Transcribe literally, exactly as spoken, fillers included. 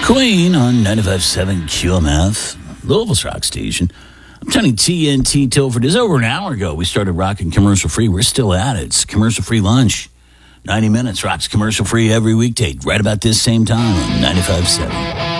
Queen on ninety-five point seven Q M F, Louisville's rock station. I'm Tony T N T Tilford. It's over an hour ago. We started rocking commercial free. We're still at it. It's commercial free lunch. ninety minutes rocks commercial free every weekday, right about this same time on ninety-five point seven.